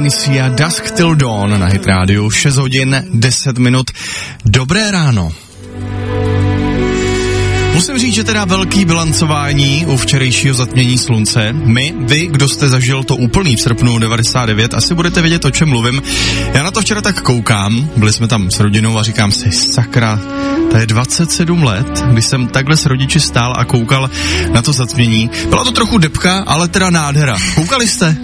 Celine Sia, Dusk Till Dawn na Hit Radio, 6 hodin, 10 minut. Dobré ráno. Musím říct, že teda velký bilancování u včerejšího zatmění slunce. Vy, kdo jste zažil to úplný v srpnu 99, asi budete vědět, o čem mluvím. Já na to včera tak koukám, byli jsme tam s rodinou a říkám si, sakra, to je 27 let, kdy jsem takhle s rodiči stál a koukal na to zatmění. Byla to trochu debka, ale teda nádhera. Koukali jste?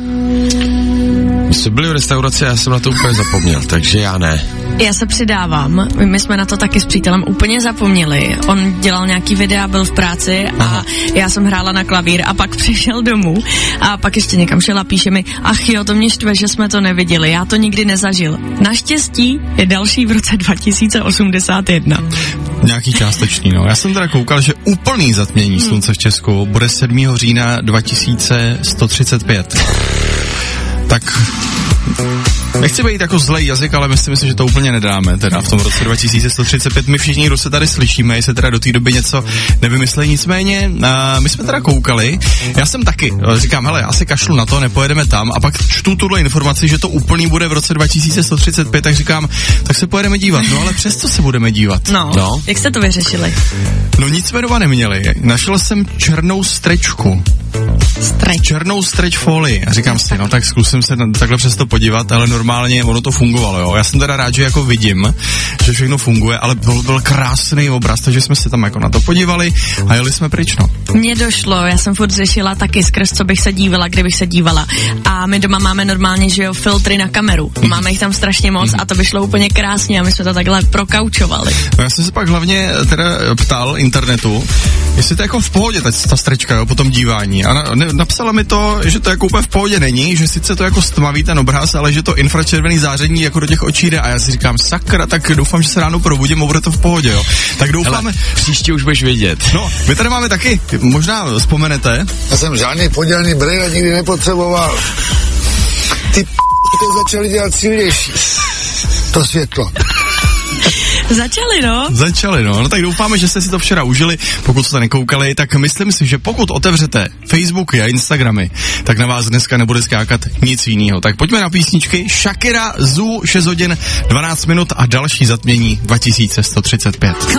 My jsme byli v restauraci a já jsem na to úplně zapomněl, takže já ne. Já se přidávám, my jsme na to taky s přítelem úplně zapomněli. On dělal nějaký videa, byl v práci a já jsem hrála na klavír a pak přišel domů a pak ještě někam šel a píše mi, ach jo, to mě štve, že jsme to neviděli, já to nikdy nezažil. Naštěstí je další v roce 2081. Nějaký částečný, no. Já jsem teda koukal, že úplný zatmění slunce v Česku bude 7. října 2135. Tak nechci být jako zlej jazyk, ale myslím si, že to úplně nedáme teda v tom roce 2135. My všichni, kdo se tady slyšíme, jestli teda do té doby něco nevymyslejí. Nicméně, my jsme teda koukali, já jsem taky, říkám, hele, já si kašlu na to, nepojedeme tam a pak čtu tuhle informaci, že to úplný bude v roce 2135, tak říkám, tak se pojedeme dívat, no ale přesto se budeme dívat. No. Jak jste to vyřešili? No nic jsme doma neměli, našel jsem černou strečku. Černou stretch folii. A říkám si, no tak zkusím se takhle přes to podívat, ale normálně ono to fungovalo, jo. Já jsem teda rád, že jako vidím, že všechno funguje, ale byl krásný obraz, takže jsme se tam jako na to podívali a jeli jsme pryč, no. Mně došlo, já jsem furt řešila taky skrz, co bych se dívala, kdybych se dívala. A my doma máme normálně, že jo, filtry na kameru. Máme jich tam strašně moc a to vyšlo úplně krásně a my jsme to takhle prokaučovali. No, já jsem se pak hlavně teda ptal internetu, jestli to jako v pohodě ta strečka, jo, po tom dívání. A napsala mi to, že to jako úplně v pohodě není, že sice to jako stmaví ten obraz, ale že to infračervený záření jako do těch očí jde a já si říkám, sakra, tak doufám, že se ráno probudím a bude to v pohodě, jo. Tak doufáme. Hele, příště už budeš vědět. No, my tady máme taky, možná vzpomenete. Já jsem žádný podělný brýle nikdy nepotřeboval. Ty to začali dělat silnější. To světlo. Začali, no. No tak doufáme, že jste si to včera užili. Pokud jste nekoukali, tak myslím si, že pokud otevřete Facebooky a Instagramy, tak na vás dneska nebude skákat nic jiného. Tak pojďme na písničky. Shakira, Zoo, 6 hodin, 12 minut a další zatmění 2135.